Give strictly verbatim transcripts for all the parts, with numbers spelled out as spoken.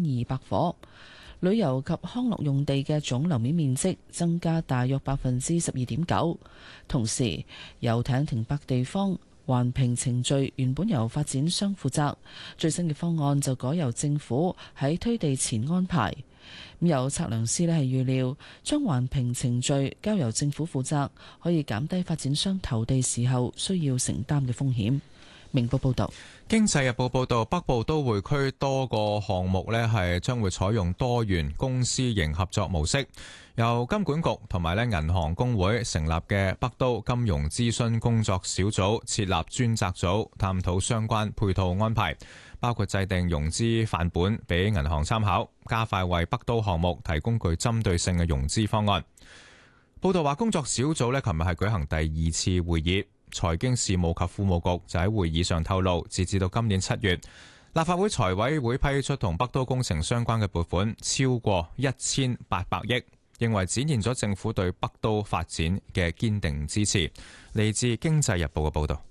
二百伙。旅遊及康樂用地嘅總樓面面積增加大約百分之十二點九。同時，遊艇停泊地方環評程序原本由發展商負責，最新嘅方案就改由政府喺推地前安排。咁有測量師咧係預料，將環評程序交由政府負責，可以減低發展商投地時候需要承擔嘅風險。明報報道。 經濟日報報道，北部都會區多個項目呢係將會採用多元公私營合作模式，由金管局同埋呢銀行公會成立嘅北都金融諮詢工作小組設立專責組，探討相關配套安排，包括制定融資範本俾銀行參考，加快為北都項目提供具針對性嘅融資方案。報道話，工作小組呢琴日係舉行第二次會議。財經事務及庫務局就喺會議上透露，截至到今年七月，立法會財委會批出同北都工程相關嘅撥款超過一千八百億，認為展現咗政府對北都發展嘅堅定支持。嚟自《經濟日報》嘅報導。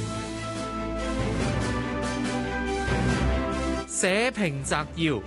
社評摘要。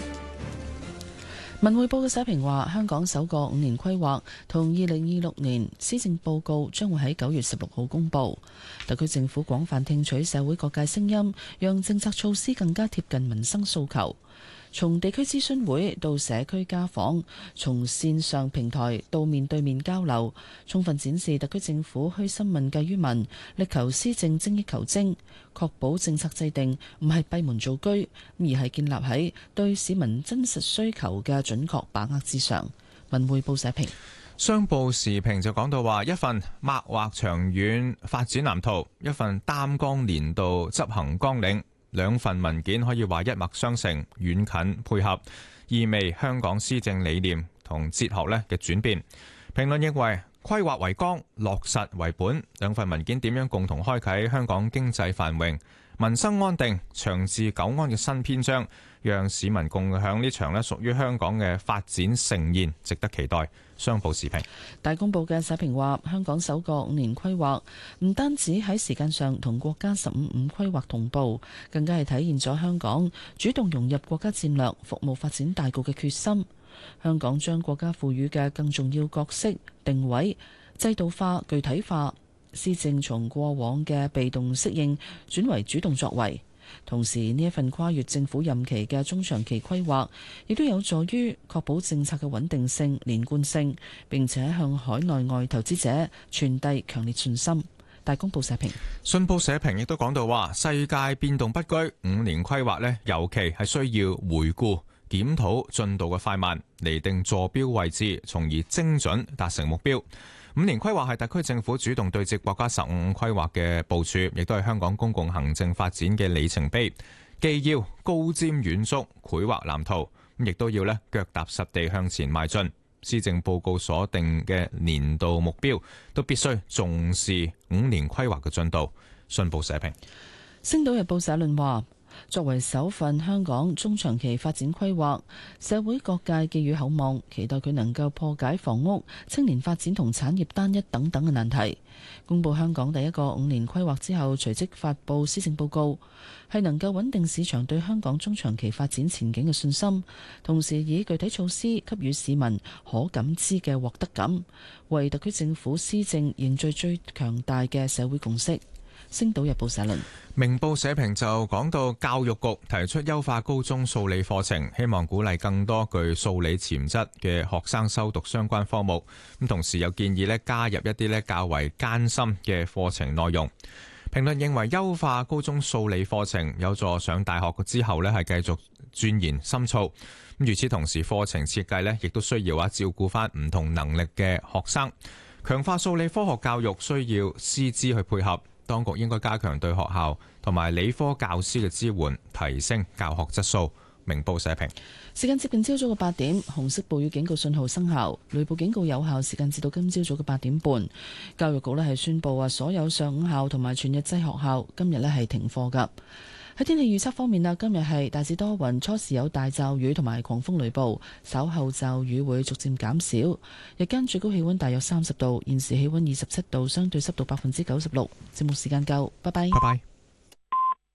文匯報嘅社評話，香港首個五年規劃同二零二六年施政報告將會喺九月十六號公佈。特區政府廣泛聽取社會各界聲音，讓政策措施更加貼近民生訴求。從地區諮詢會到社區家訪，從線上平台到面對面交流，充分展示特區政府虛心問計於民，力求施政精益求精，確保政策制定唔係閉門造車，而係建立喺對市民真實需求嘅準確把握之上。文匯報社評。 商報時評就講到話，一份擘劃長遠發展藍圖，一份擔綱年度執行綱領，兩份文件可以話一脈相承、遠近配合，意味香港施政理念同哲學咧嘅轉變。評論認為，規劃為綱，落實為本，兩份文件點樣共同開啟香港經濟繁榮、民生安定、長治久安嘅新篇章，讓市民共享呢場咧屬於香港嘅發展盛宴，值得期待。商報時評。 大公報嘅社評話，香港首個五年規劃唔單止喺時間上同國家十五五規劃同步，更加係體現咗香港主動融入國家戰略、服務發展大局嘅決心。香港將國家賦予嘅更重要角色定位制度化、具體化，施政從過往嘅被動適應轉為主動作為。同時，呢一份跨越政府任期嘅中長期規劃，亦都有助於確保政策嘅穩定性、連貫性，並且向海內外投資者傳遞強烈信心。大公報社評。 信報社評亦都講到話，世界變動不居，五年規劃呢，尤其係需要回顧檢討進度嘅快慢，釐定坐標位置，從而精準達成目標。五年規劃係特區政府主動對接國家十五五規劃嘅部署，亦都係香港公共行政發展嘅里程碑。既要高瞻遠矚繪畫藍圖，亦都要咧腳踏實地向前邁進。施政報告所定嘅年度目標，都必須重視五年規劃嘅進度。信報社評。 星島日報社論話，作為首份香港中長期發展規劃，社會各界寄予厚望，期待佢能夠破解房屋、青年發展同產業單一等等嘅難題。公布香港第一個五年規劃之後，隨即發布施政報告，係能夠穩定市場對香港中長期發展前景嘅信心，同時以具體措施給予市民可感知嘅獲得感，為特區政府施政凝聚最強大嘅社會共識。星島日報社論。 明報社評就講到，教育局提出優化高中數理課程，希望鼓勵更多具數理潛質嘅學生修讀相關科目。咁同時又建議咧加入一啲咧較為艱深嘅課程內容。評論認為，優化高中數理課程有助上大學之後咧係繼續鑽研深造。咁與此同時，課程設計咧亦都需要啊照顧翻唔同能力嘅學生，強化數理科學教育需要師資去配合。當局應該加強對學校同埋理科教師嘅支援，提升教學質素。明報社評。 時間接近朝早嘅八點，紅色暴雨警告信號生效，雷暴警告有效時間至到今朝早嘅八點半。教育局呢係宣布話，所有上午校同埋全日制學校今日呢係停課噶。喺天氣預測方面啦，今日係大致多雲，初時有大驟雨同埋狂風雷暴，稍後驟雨會逐漸減少。日間最高氣溫大約三十度，現時氣溫二十七度，相對濕度百分之九十六。節目時間夠，拜拜。 拜拜。